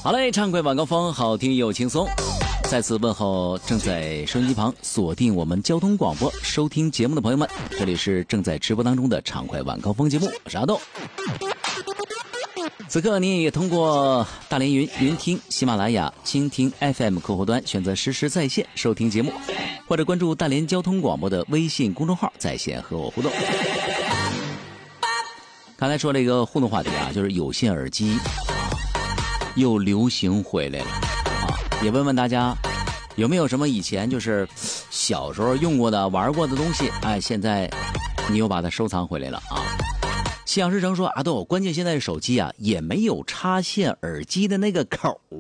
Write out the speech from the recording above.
好嘞，畅快晚高峰，好听又轻松。再次问候正在收音机旁锁定我们交通广播收听节目的朋友们，这里是正在直播当中的畅快晚高峰节目，我是阿豆。此刻你也通过大连云听、喜马拉雅、蜻蜓 FM 客户端选择实时在线收听节目，或者关注大连交通广播的微信公众号在线和我互动。刚才说了一个互动话题啊，就是有线耳机又流行回来了啊，也问问大家有没有什么以前就是小时候用过的玩过的东西，现在你又把它收藏回来了啊。夕阳之城说，阿豆，关键现在手机啊也没有插线耳机的那个口